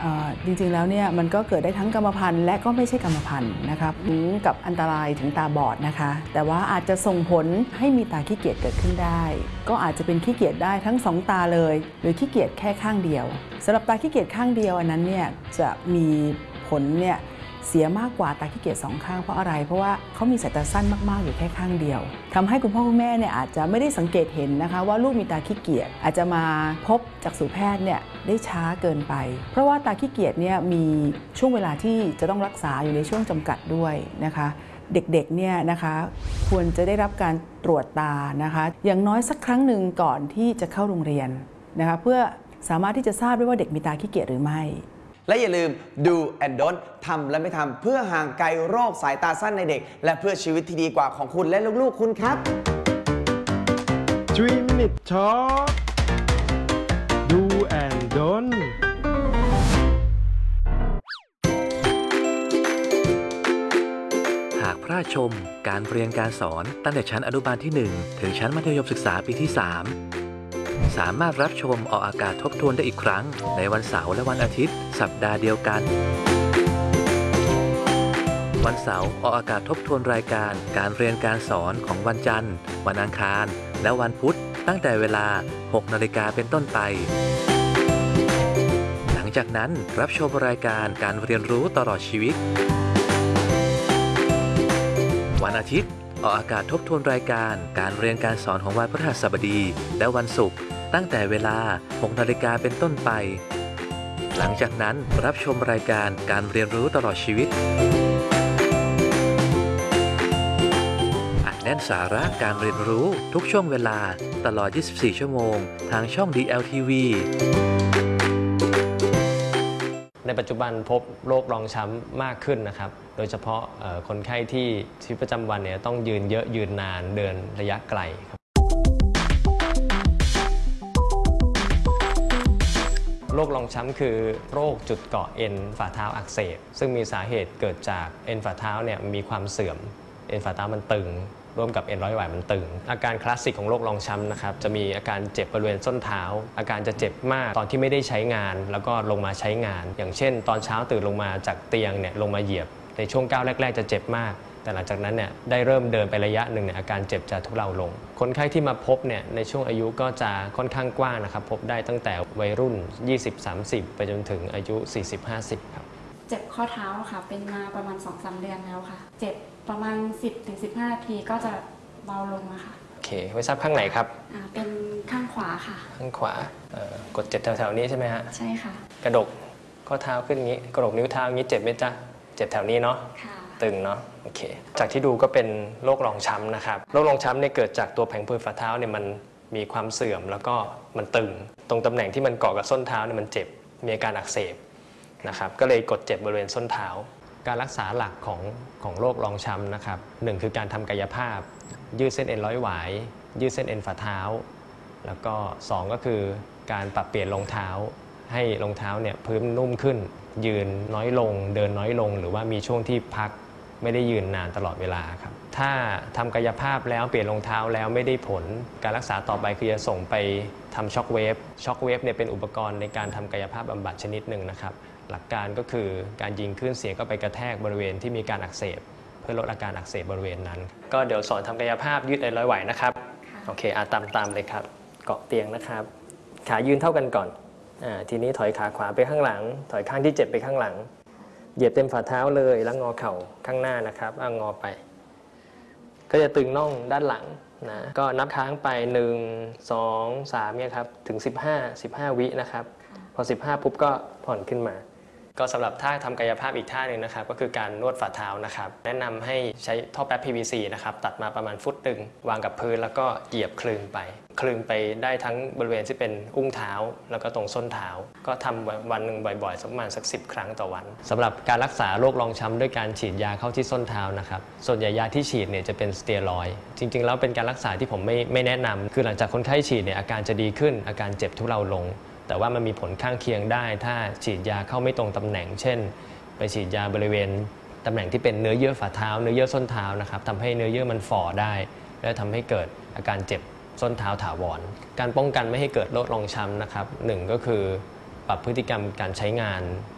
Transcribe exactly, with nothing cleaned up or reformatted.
จริงๆแล้วเนี่ยมันก็เกิดได้ทั้งกรรมพันธุ์และก็ไม่ใช่กรรมพันธุ์นะครับถึงกับอันตรายถึงตาบอดนะคะแต่ว่าอาจจะส่งผลให้มีตาขี้เกียจเกิดขึ้นได้ก็อาจจะเป็นขี้เกียจได้ทั้งสองตาเลยหรือขี้เกียจแค่ข้างเดียวสำหรับตาขี้เกียจข้างเดียวอันนั้นเนี่ยจะมีผลเนี่ยเสียมากกว่าตาขี้เกียจสองข้างเพราะอะไรเพราะว่าเขามีสายตาสั้นมากๆอยู่แค่ข้างเดียวทำให้คุณพ่อคุณแม่เนี่ยอาจจะไม่ได้สังเกตเห็นนะคะว่าลูกมีตาขี้เกียจอาจจะมาพบจักษุแพทย์เนี่ยได้ช้าเกินไปเพราะว่าตาขี้เกียจเนี่ยมีช่วงเวลาที่จะต้องรักษาอยู่ในช่วงจำกัดด้วยนะคะเด็กๆเนี่ยนะคะควรจะได้รับการตรวจตานะคะอย่างน้อยสักครั้งหนึ่งก่อนที่จะเข้าโรงเรียนนะคะเพื่อสามารถที่จะทราบได้ว่าเด็กมีตาขี้เกียจหรือไม่และอย่าลืม do and don't ทำและไม่ทำเพื่อห่างไกลโรคสายตาสั้นในเด็กและเพื่อชีวิตที่ดีกว่าของคุณและลูกๆคุณครับ three minute talk do and don't หากพระชมการเรียนการสอนตั้งแต่ชั้นอนุบาลที่หนึ่งถึงชั้นมัธยมศึกษาปีที่สามสามารถรับชมออกอากาศทบทวนได้อีกครั้งในวันเสาร์และวันอาทิตย์สัปดาห์เดียวกันวันเสาร์ออกอากาศทบทวนรายการการเรียนการสอนของวันจันทร์วันอังคารและวันพุธตั้งแต่เวลา หกนาฬิกาเป็นต้นไปหลังจากนั้นรับชมรายการการเรียนรู้ตลอดชีวิตวันอาทิตย์ออกอากาศทบทวนรายการการเรียนการสอนของวันพฤหัสบดีและวันศุกร์ตั้งแต่เวลา หกนาฬิกาเป็นต้นไปหลังจากนั้นรับชมรายการการเรียนรู้ตลอดชีวิตอัดแน่นสาระการเรียนรู้ทุกช่วงเวลาตลอด ยี่สิบสี่ ชั่วโมงทางช่อง ดี แอล ที วีในปัจจุบันพบโรครองช้ำมากขึ้นนะครับโดยเฉพาะคนไข้ที่ชีวิตประจำวันเนี่ยต้องยืนเยอะยืนนานเดินระยะไกลครับโรครองช้ำคือโรคจุดเกาะเอ็นฝ่าเท้าอักเสบซึ่งมีสาเหตุเกิดจากเอ็นฝ่าเท้าเนี่ยมีความเสื่อมเอ็นฝ่าเท้ามันตึงร่วมกับเอ็นร้อยหวายมันตึงอาการคลาสสิกของโรครองช้ำนะครับจะมีอาการเจ็บบริเวณส้นเท้าอาการจะเจ็บมากตอนที่ไม่ได้ใช้งานแล้วก็ลงมาใช้งานอย่างเช่นตอนเช้าตื่นลงมาจากเตียงเนี่ยลงมาเหยียบในช่วงก้าวแรกๆจะเจ็บมากแต่หลังจากนั้นเนี่ยได้เริ่มเดินไประยะหนึ่งเนี่ยอาการเจ็บจะทุเลาลงคนไข้ที่มาพบเนี่ยในช่วงอายุก็จะค่อนข้างกว้างนะครับพบได้ตั้งแต่วัยรุ่น ยี่สิบ สามสิบ ไปจนถึงอายุ สี่สิบ ห้าสิบ ครับเจ็บข้อเท้าค่ะเป็นมาประมาณ สองถึงสาม เดือนแล้วค่ะเจ็บประมาณ สิบถึงสิบห้า นาทีก็จะเบาลงนะคะโอเคไว้ทราบข้างไหนครับอ่าเป็นข้างขวาค่ะข้างขวากดเจ็บแถวๆนี้ใช่ไหมฮะใช่ค่ะกระดกข้อเท้าขึ้นงี้กระดกนิ้วเท้างี้เจ็บไหมจ๊ะเจ็บแถวนี้เนาะตึงเนาะโอเคจากที่ดูก็เป็นโรครองช้ำนะครับโรครองช้ำเนี่ยเกิดจากตัวแผงผืดฝ่าเท้าเนี่ยมันมีความเสื่อมแล้วก็มันตึงตรงตำแหน่งที่มันเกาะกับส้นเท้าเนี่ยมันเจ็บมีอาการอักเสบนะครับก็เลยกดเจ็บบริเวณส้นเท้าการรักษาหลักของของโรครองช้ำนะครับหนึ่งคือการทำกายภาพยืดเส้นเอ็นร้อยหวายยืดเส้นเอ็นฝ่าเท้าแล้วก็สองก็คือการปรับเปลี่ยนรองเท้าให้รองเท้าเนี่ยพื้นนุ่มขึ้นยืนน้อยลงเดินน้อยลงหรือว่ามีช่วงที่พักไม่ได้ยืนนานตลอดเวลาครับถ้าทำกายภาพแล้วเปลี่ยนรองเท้าแล้วไม่ได้ผลการรักษาต่อไปคือจะส่งไปทำช็อคเวฟช็อคเวฟเนี่ยเป็นอุปกรณ์ในการทำกายภาพบำบัดชนิดหนึ่งนะครับหลักการก็คือการยิงคลื่นเสียงเข้าไปกระแทกบริเวณที่มีการอักเสบเพื่อลดอาการอักเสบบริเวณนั้นก็เดี๋ยวสอนทำกายภาพยืดเอ็นร้อยไหวนะครับโอเคอาตามตามเลยครับเกาะเตียงนะครับขายืนเท่ากันก่อนอ่าทีนี้ถอยขาขวาไปข้างหลังถอยข้างที่เจ็บไปข้างหลังเหยียบเต็มฝ่าเท้าเลยแล้วงอเข่าข้างหน้านะครับเอางอไปก็จะตึงน่องด้านหลังนะก็นับค้างไปหนึ่ง สอง สามเนี่ยครับถึงสิบห้า สิบห้าวินะครับพอสิบห้าปุ๊บก็ผ่อนขึ้นมาก็สำหรับท่าทำกายภาพอีกท่าหนึ่งนะครับก็คือการนวดฝ่าเท้านะครับแนะนำให้ใช้ท่อแป๊บ พี วี ซี นะครับตัดมาประมาณฟุตหนึ่งวางกับพื้นแล้วก็เหยียบคลึงไปคลึงไปได้ทั้งบริเวณที่เป็นอุ้งเท้าแล้วก็ตรงส้นเท้าก็ทำวันหนึ่งบ่อยๆสักประมาณสักสิบครั้งต่อวันสำหรับการรักษาโรครองช้ำด้วยการฉีดยาเข้าที่ส้นเท้านะครับส่วนใหญ่ยาที่ฉีดเนี่ยจะเป็นสเตียรอยด์จริงๆแล้วเป็นการรักษาที่ผมไม่ไม่แนะนำคือหลังจากคนไข้ฉีดเนี่ยอาการจะดีขึ้นอาการเจ็บทุเลาลงแต่ว่ามันมีผลข้างเคียงได้ถ้าฉีดยาเข้าไม่ตรงตำแหน่งเช่นไปฉีดยาบริเวณตำแหน่งที่เป็นเนื้อเยื่อฝ่าเท้าเนื้อเยื่อส้นเท้านะครับทำให้เนื้อเยื่อมันฝ่อได้และทำให้เกิดอาการเจ็บส้นเท้าถาวรการป้องกันไม่ให้เกิดโรครองช้ำนะครับหนึ่งก็คือปรับพฤติกรรมการใช้งาน